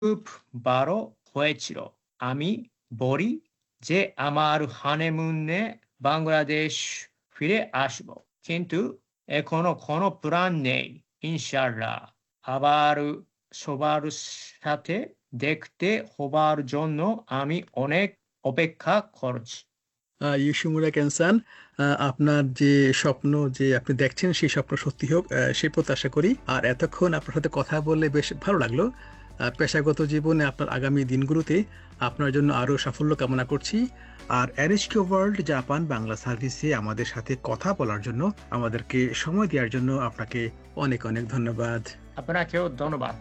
খুব বড় হয়েছিল। আমি বলি যে আমার হানিমুনে বাংলাদেশ ফিরে আসব। কিন্তু এখনো কোনো প্ল্যান নেই। ইনশাআল্লাহ আবার সবার সাথে দেখতে হবার জন্য আমি অনেক অপেক্ষা করছি। ইউশিমুরা ক্যানসান, আপনার যে স্বপ্ন যে আপনি দেখছেন সেই স্বপ্ন সত্যি হোক, সেই প্রত্যাশা করি। আর এতক্ষণ আপনার সাথে কথা বললে বেশ ভালো লাগলো। পেশাগত জীবনে আপনার আগামী দিনগুলোতে আপনার জন্য আরও সাফল্য কামনা করছি। আর এনএচকে ওয়ার্ল্ড জাপান বাংলা সার্ভিসে আমাদের সাথে কথা বলার জন্য, আমাদেরকে সময় দেওয়ার জন্য আপনাকে অনেক অনেক ধন্যবাদ। আপনাকেও ধন্যবাদ।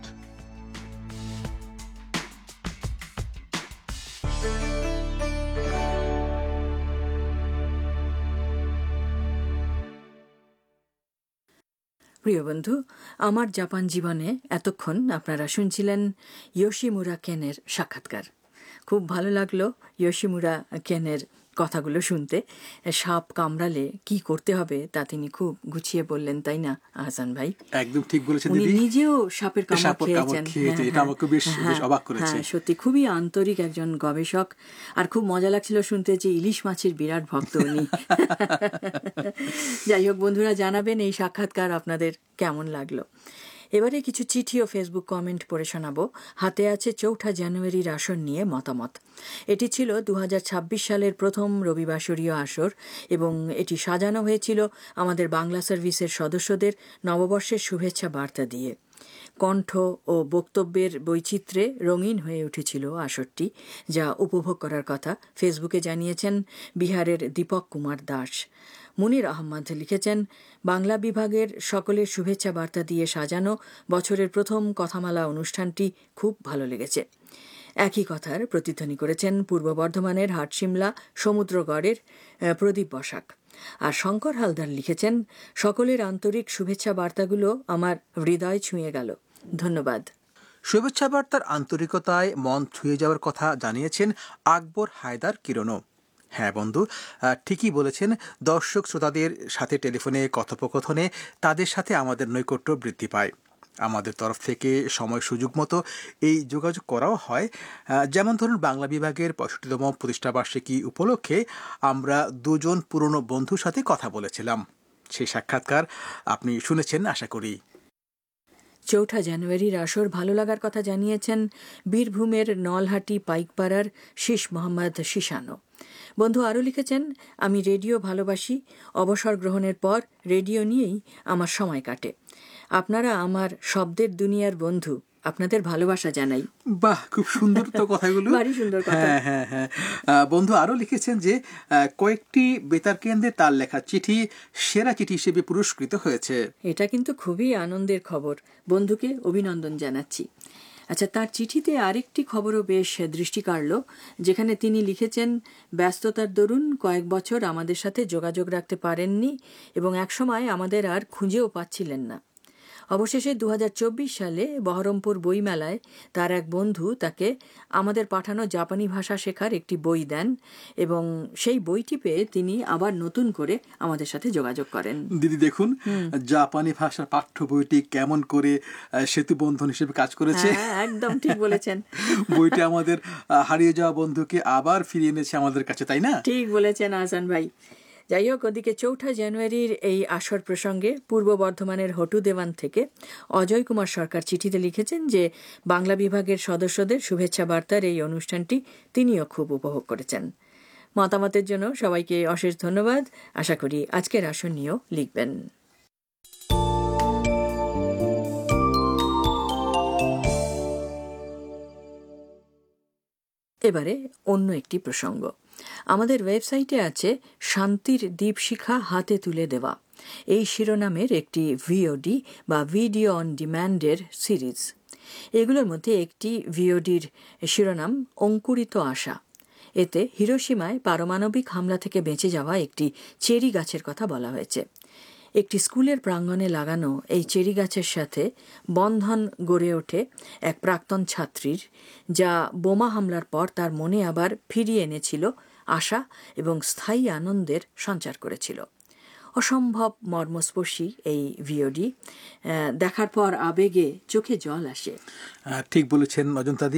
প্রিয় বন্ধু, আমার জাপান জীবনে এতক্ষণ আপনারা শুনছিলেন ইয়োশিমুরা কেনের সাক্ষাৎকার। খুব ভালো লাগলো ইয়োশিমুরা কেনের কথাগুলো শুনতে। সাপ কামড়ালে কি করতে হবে তা তিনি খুব গুছিয়ে বললেন, তাই না আহসান ভাই? একদম ঠিক বলেছেন উনি দিদি। নিজেও সাপের কামড় খেয়েছেন। এটা আমাকে বেশ অবাক করেছে। হ্যাঁ, সত্যি খুবই আন্তরিক একজন গবেষক। আর খুব মজা লাগছিল শুনতে যে ইলিশ মাছের বিরাট ভক্ত উনি। যাই হোক বন্ধুরা, জানাবেন এই সাক্ষাৎকার আপনাদের কেমন লাগলো। এবারে কিছু চিঠি ও ফেসবুক কমেন্ট পড়ে শোনাবো। হাতে আছে ৪ জানুয়ারির আসর নিয়ে মতামত। এটি ছিল ২০২৬ সালের প্রথম রবিবাসরীয় আসর এবং এটি সাজানো হয়েছিল আমাদের বাংলা সার্ভিসের সদস্যদের নববর্ষের শুভেচ্ছা বার্তা দিয়ে। কণ্ঠ ও বক্তব্যের বৈচিত্র্যে রঙিন হয়ে উঠেছিল আসরটি, যা উপভোগ করার কথা ফেসবুকে জানিয়েছেন বিহারের দীপক কুমার দাস। মুনির আহমদ লিখেছেন, বাংলা বিভাগের সকলের শুভেচ্ছা বার্তা দিয়ে সাজানো বছরের প্রথম কথামালা অনুষ্ঠানটি খুব ভালো লেগেছে। একই কথার প্রতিধ্বনি করেছেন পূর্ব বর্ধমানের হাটশিমলা সমুদ্রগড়ের প্রদীপ বসাক। আর শঙ্কর হালদার লিখেছেন, সকলের আন্তরিক শুভেচ্ছা বার্তাগুলো আমার হৃদয় ছুঁয়ে গেল। ধন্যবাদ। শুভেচ্ছা বার্তার আন্তরিকতায় মন ছুঁয়ে যাওয়ার কথা জানিয়েছেন আকবর হায়দার কিরণও। হ্যাঁ বন্ধু, ঠিকই বলেছেন। দর্শক শ্রোতাদের সাথে টেলিফোনে কথোপকথনে তাদের সাথে আমাদের নৈকট্য বৃদ্ধি পায়। আমাদের তরফ থেকে সময় সুযোগ মতো এই যোগাযোগ করাও হয়। যেমন ধরুন, বাংলা বিভাগের ৬৫তম প্রতিষ্ঠাবার্ষিকী উপলক্ষে আমরা দুজন পুরনো বন্ধুর সাথে কথা বলেছিলাম। সেই সাক্ষাৎকার আপনি শুনেছেন আশা করি। ৪ জানুয়ারির আসর ভালো লাগার কথা জানিয়েছেন বীরভূমের নলহাটি পাইকপাড়ার শীষ মোহাম্মদ শীষানো। বন্ধু আরও লিখেছেন, আমি রেডিও ভালোবাসি। অবসর গ্রহণের পর রেডিও নিয়েই আমার সময় কাটে। আপনারা আমার শব্দের দুনিয়ার বন্ধু। আপনাদের ভালোবাসা জানাই। বাহ, খুব সুন্দর তো কথাগুলো। ভারী সুন্দর কথা। হ্যাঁ হ্যাঁ হ্যাঁ। বন্ধু আরও লিখেছেন যে কয়েকটি বেতার কেন্দ্রে তার লেখা চিঠি সেরা চিঠি হিসেবে পুরস্কৃত হয়েছে। এটা কিন্তু খুবই আনন্দের খবর। বন্ধুকে অভিনন্দন জানাচ্ছি। আচ্ছা, তার চিঠিতে আরেকটি খবরও বেশ দৃষ্টি কাড়ল, যেখানে তিনি লিখেছেন, ব্যস্ততার দরুন কয়েক বছর আমাদের সাথে যোগাযোগ রাখতে পারেননি এবং একসময় আমাদের আর খুঁজেও পাচ্ছিলেন না। অবশেষে ২০২৪ সালে বহরমপুর বইমেলায় তার এক বন্ধু তাকে আমাদের পাঠানো জাপানি ভাষা শেখার একটি বই দেন এবং সেই বইটি পেয়ে তিনি আবার নতুন করে আমাদের সাথে যোগাযোগ করেন। দিদি দেখুন, জাপানি ভাষার পাঠ্য বইটি কেমন করে সেতু বন্ধন হিসেবে কাজ করেছে। একদম ঠিক বলেছেন। বইটি আমাদের হারিয়ে যাওয়া বন্ধুকে আবার ফিরিয়ে এনেছে আমাদের কাছে, তাই না? ঠিক বলেছেন আহসান ভাই। যাই হোক, ওদিকে ৪ জানুয়ারির এই আসর প্রসঙ্গে পূর্ব বর্ধমানের হটু দেওয়ান থেকে অজয় কুমার সরকার চিঠিতে লিখেছেন যে বাংলা বিভাগের সদস্যদের শুভেচ্ছা বার্তার এই অনুষ্ঠানটি তিনিও খুব উপভোগ করেছেন। মতামতের জন্য সবাইকে অশেষ ধন্যবাদ। আশা করি আজকের আসর নিয়েও লিখবেন। এবারে অন্য একটি প্রসঙ্গ। আমাদের ওয়েবসাইটে আছে শান্তির দীপশিখা হাতে তুলে দেওয়া, এই শিরোনামের একটি ভিওডি বা ভিডিও অন ডিম্যান্ডের সিরিজ। এগুলোর মধ্যে একটি ভিওডির শিরোনাম অঙ্কুরিত আশা। এতে হিরোশিমায় পারমাণবিক হামলা থেকে বেঁচে যাওয়া একটি চেরি গাছের কথা বলা হয়েছে। একটি স্কুলের প্রাঙ্গণে লাগানো এই চেরি গাছের সাথে বন্ধন গড়ে ওঠে এক প্রাক্তন ছাত্রীর, যা বোমা হামলার পর তার মনে আবার ফিরিয়ে এনেছিল আশা এবং স্থায়ী আনন্দের সঞ্চার করেছিল। অসম্ভব মর্মস্পর্শী এই ভিওডি দেখার পর আবেগে চোখে জল আসে। ঠিক বলেছেন অজন্তাদি।